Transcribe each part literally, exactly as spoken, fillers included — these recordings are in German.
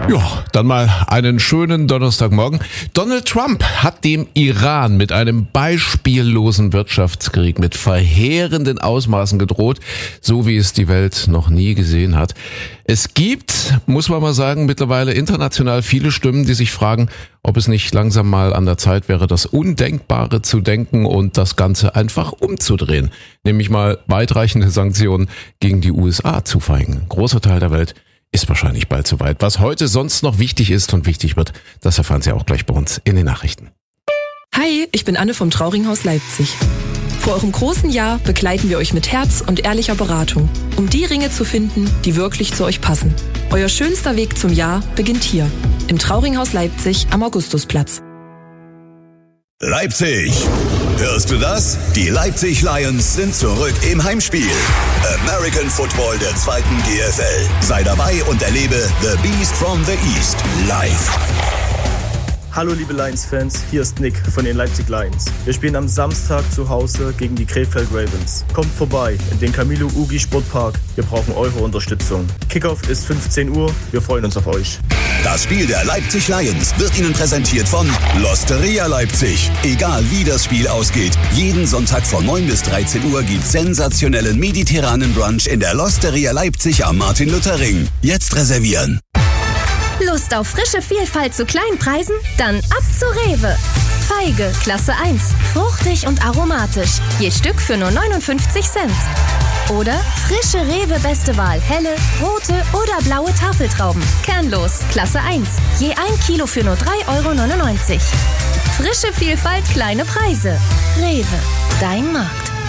Ja, dann mal einen schönen Donnerstagmorgen. Donald Trump hat dem Iran mit einem beispiellosen Wirtschaftskrieg mit verheerenden Ausmaßen gedroht, so wie es die Welt noch nie gesehen hat. Es gibt, muss man mal sagen, mittlerweile international viele Stimmen, die sich fragen, ob es nicht langsam mal an der Zeit wäre, das Undenkbare zu denken und das Ganze einfach umzudrehen. Nämlich mal weitreichende Sanktionen gegen die U S A zu verhängen. Ein großer Teil der Welt ist wahrscheinlich bald soweit. Was heute sonst noch wichtig ist und wichtig wird, das erfahren Sie auch gleich bei uns in den Nachrichten. Hi, ich bin Anne vom Trauringhaus Leipzig. Vor eurem großen Jahr begleiten wir euch mit Herz und ehrlicher Beratung, um die Ringe zu finden, die wirklich zu euch passen. Euer schönster Weg zum Jahr beginnt hier, im Trauringhaus Leipzig am Augustusplatz. Leipzig! Hörst du das? Die Leipzig Lions sind zurück im Heimspiel. American Football der zweiten G F L. Sei dabei und erlebe The Beast from the East live. Hallo liebe Lions-Fans, hier ist Nick von den Leipzig Lions. Wir spielen am Samstag zu Hause gegen die Krefeld Ravens. Kommt vorbei in den Camilo Ugi Sportpark. Wir brauchen eure Unterstützung. Kickoff ist fünfzehn Uhr. Wir freuen uns auf euch. Das Spiel der Leipzig Lions wird Ihnen präsentiert von L'Osteria Leipzig. Egal wie das Spiel ausgeht, jeden Sonntag von neun bis dreizehn Uhr gibt's sensationellen mediterranen Brunch in der L'Osteria Leipzig am Martin-Luther-Ring. Jetzt reservieren. Lust auf frische Vielfalt zu kleinen Preisen? Dann ab zu Rewe. Feige, Klasse eins. Fruchtig und aromatisch. Je Stück für nur neunundfünfzig Cent. Oder frische Rewe Beste Wahl. Helle, rote oder blaue Tafeltrauben. Kernlos, Klasse eins. Je ein Kilo für nur drei Euro neunundneunzig. Frische Vielfalt, kleine Preise. Rewe, dein Markt.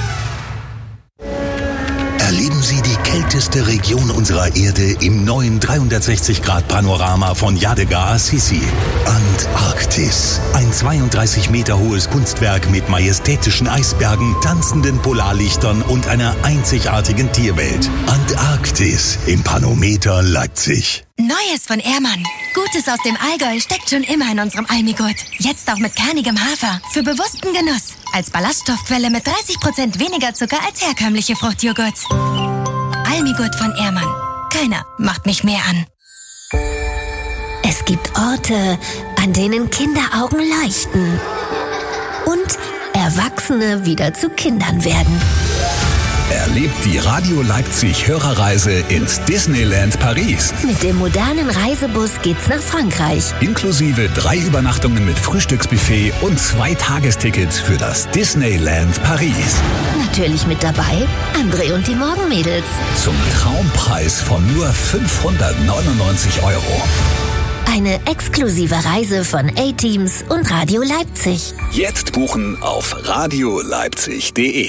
Erleben Sie die kälteste Region unserer Erde im neuen dreihundertsechzig Grad Panorama von Yadega Assisi. Antarktis. Ein zweiunddreißig Meter hohes Kunstwerk mit majestätischen Eisbergen, tanzenden Polarlichtern und einer einzigartigen Tierwelt. Antarktis im Panometer Leipzig. Neues von Ehrmann. Gutes aus dem Allgäu steckt schon immer in unserem Almigurt. Jetzt auch mit kernigem Hafer. Für bewussten Genuss. Als Ballaststoffquelle mit dreißig Prozent weniger Zucker als herkömmliche Fruchtjoghurts. Almigurt von Ehrmann. Keiner macht mich mehr an. Es gibt Orte, an denen Kinderaugen leuchten. Und Erwachsene wieder zu Kindern werden. Erlebt die Radio Leipzig Hörerreise ins Disneyland Paris. Mit dem modernen Reisebus geht's nach Frankreich. Inklusive drei Übernachtungen mit Frühstücksbuffet und zwei Tagestickets für das Disneyland Paris. Natürlich mit dabei André und die Morgenmädels. Zum Traumpreis von nur fünfhundertneunundneunzig Euro. Eine exklusive Reise von A-Teams und Radio Leipzig. Jetzt buchen auf radio leipzig punkt de.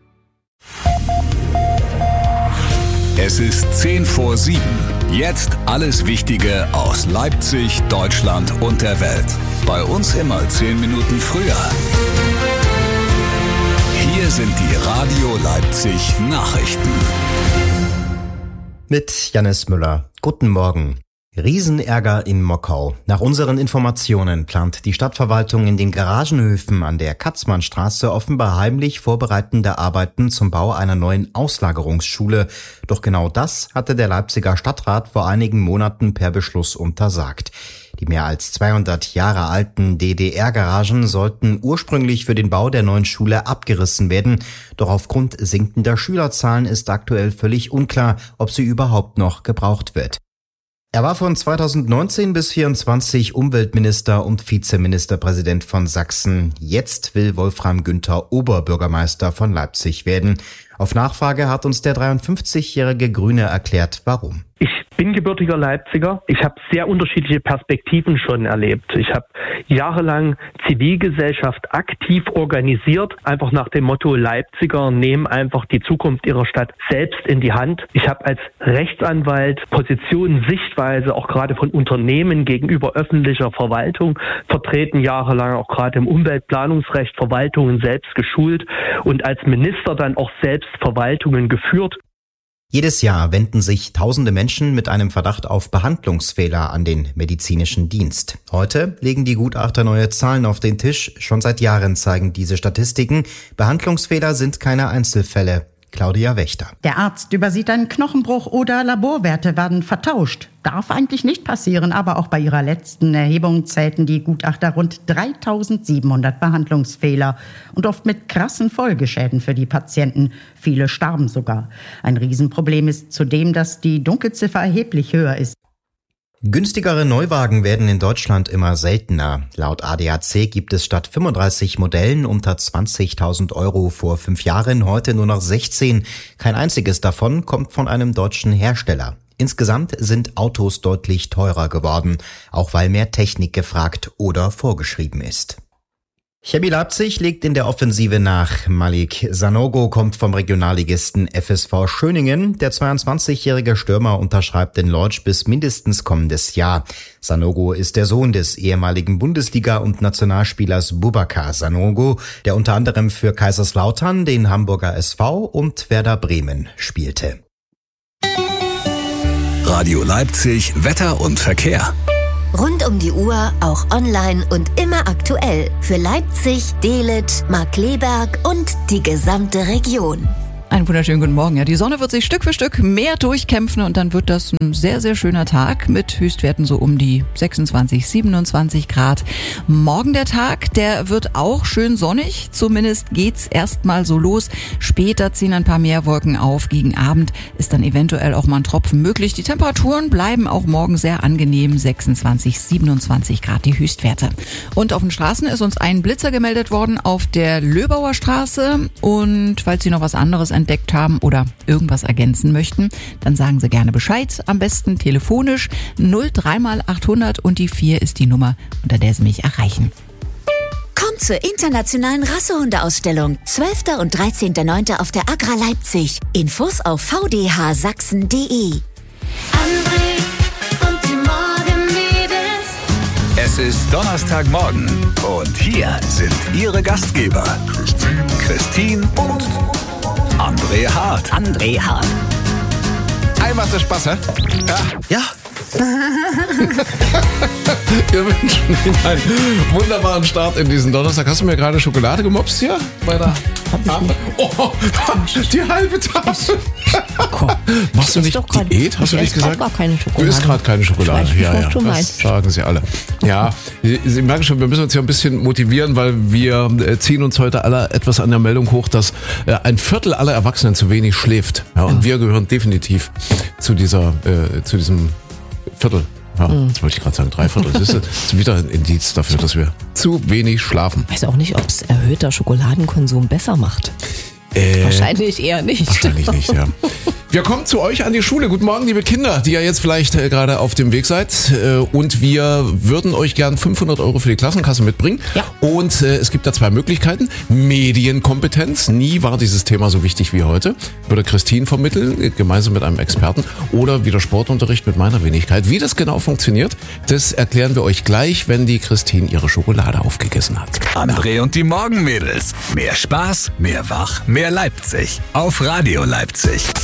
Es ist zehn vor sieben. Jetzt alles Wichtige aus Leipzig, Deutschland und der Welt. Bei uns immer zehn Minuten früher. Hier sind die Radio Leipzig Nachrichten. Mit Jannis Müller. Guten Morgen. Riesenärger in Mockau. Nach unseren Informationen plant die Stadtverwaltung in den Garagenhöfen an der Katzmannstraße offenbar heimlich vorbereitende Arbeiten zum Bau einer neuen Auslagerungsschule. Doch genau das hatte der Leipziger Stadtrat vor einigen Monaten per Beschluss untersagt. Die mehr als zweihundert Jahre alten D D R-Garagen sollten ursprünglich für den Bau der neuen Schule abgerissen werden. Doch aufgrund sinkender Schülerzahlen ist aktuell völlig unklar, ob sie überhaupt noch gebraucht wird. Er war von zweitausendneunzehn bis vierundzwanzig Umweltminister und Vizeministerpräsident von Sachsen. Jetzt will Wolfram Günther Oberbürgermeister von Leipzig werden. Auf Nachfrage hat uns der dreiundfünfzigjährige Grüne erklärt, warum. Ich bin gebürtiger Leipziger. Ich habe sehr unterschiedliche Perspektiven schon erlebt. Ich habe jahrelang Zivilgesellschaft aktiv organisiert, einfach nach dem Motto, Leipziger nehmen einfach die Zukunft ihrer Stadt selbst in die Hand. Ich habe als Rechtsanwalt Positionen, Sichtweise auch gerade von Unternehmen gegenüber öffentlicher Verwaltung vertreten, jahrelang auch gerade im Umweltplanungsrecht Verwaltungen selbst geschult und als Minister dann auch selbst Verwaltungen geführt. Jedes Jahr wenden sich tausende Menschen mit einem Verdacht auf Behandlungsfehler an den medizinischen Dienst. Heute legen die Gutachter neue Zahlen auf den Tisch. Schon seit Jahren zeigen diese Statistiken, Behandlungsfehler sind keine Einzelfälle. Claudia Wächter. Der Arzt übersieht einen Knochenbruch oder Laborwerte werden vertauscht. Darf eigentlich nicht passieren, aber auch bei ihrer letzten Erhebung zählten die Gutachter rund dreitausendsiebenhundert Behandlungsfehler und oft mit krassen Folgeschäden für die Patienten. Viele starben sogar. Ein Riesenproblem ist zudem, dass die Dunkelziffer erheblich höher ist. Günstigere Neuwagen werden in Deutschland immer seltener. Laut A D A C gibt es statt fünfunddreißig Modellen unter zwanzigtausend Euro vor fünf Jahren heute nur noch sechzehn. Kein einziges davon kommt von einem deutschen Hersteller. Insgesamt sind Autos deutlich teurer geworden, auch weil mehr Technik gefragt oder vorgeschrieben ist. Chemie Leipzig legt in der Offensive nach. Malik Sanogo kommt vom Regionalligisten F S V Schöningen. Der zweiundzwanzigjährige Stürmer unterschreibt den Lodge bis mindestens kommendes Jahr. Sanogo ist der Sohn des ehemaligen Bundesliga- und Nationalspielers Boubacar Sanogo, der unter anderem für Kaiserslautern, den Hamburger S V und Werder Bremen spielte. Radio Leipzig, Wetter und Verkehr. Rund um die Uhr, auch online und immer aktuell. Für Leipzig, Delitzsch, Markkleeberg und die gesamte Region. Einen wunderschönen guten Morgen. Ja, die Sonne wird sich Stück für Stück mehr durchkämpfen und dann wird das ein sehr, sehr schöner Tag mit Höchstwerten so um die sechsundzwanzig, siebenundzwanzig Grad. Morgen der Tag, der wird auch schön sonnig. Zumindest geht's erstmal so los. Später ziehen ein paar mehr Wolken auf. Gegen Abend ist dann eventuell auch mal ein Tropfen möglich. Die Temperaturen bleiben auch morgen sehr angenehm. sechsundzwanzig, siebenundzwanzig Grad die Höchstwerte. Und auf den Straßen ist uns ein Blitzer gemeldet worden auf der Löbauer Straße. Und falls Sie noch was anderes entdeckt haben oder irgendwas ergänzen möchten, dann sagen Sie gerne Bescheid. Am besten telefonisch null drei mal achthundert und die vier ist die Nummer, unter der Sie mich erreichen. Kommt zur internationalen Rassehundeausstellung zwölfter und dreizehnter neunter auf der Agra Leipzig. Infos auf v d h sachsen punkt d e. André und die Morgenmädels. Es ist Donnerstagmorgen und hier sind Ihre Gastgeber Christine, Christine und André Hart. André Hart. Ei, macht das Spaß, hä? Ja. Ja. Wir wünschen Ihnen einen wunderbaren Start in diesen Donnerstag. Hast du mir gerade Schokolade gemopst hier? Bei der Tafel? Oh, die halbe Tafel. Machst du nicht Diät? Hast du nicht gesagt? Gar keine Schokolade. Du isst gerade keine Schokolade. Ich weiß, ja, ja. du Das meinst. sagen sie alle. Ja, Sie, Sie merken schon, wir müssen uns hier ein bisschen motivieren, weil wir äh, ziehen uns heute alle etwas an der Meldung hoch, dass äh, ein Viertel aller Erwachsenen zu wenig schläft. Ja, und wir gehören definitiv zu dieser, äh, zu diesem Viertel. Ja, mhm. Jetzt wollte ich gerade sagen, drei Viertel. Das ist, das ist wieder ein Indiz dafür, dass wir zu wenig schlafen. Ich weiß auch nicht, ob es erhöhter Schokoladenkonsum besser macht. Äh, wahrscheinlich eher nicht. Wahrscheinlich nicht, ja. Wir kommen zu euch an die Schule. Guten Morgen, liebe Kinder, die ja jetzt vielleicht äh, gerade auf dem Weg seid. Äh, und wir würden euch gern fünfhundert Euro für die Klassenkasse mitbringen. Ja. Und äh, es gibt da zwei Möglichkeiten. Medienkompetenz. Nie war dieses Thema so wichtig wie heute. Würde Christine vermitteln, äh, gemeinsam mit einem Experten. Oder wieder Sportunterricht mit meiner Wenigkeit. Wie das genau funktioniert, das erklären wir euch gleich, wenn die Christine ihre Schokolade aufgegessen hat. André und die Morgenmädels. Mehr Spaß, mehr Wach, mehr Leipzig. Auf Radio Leipzig.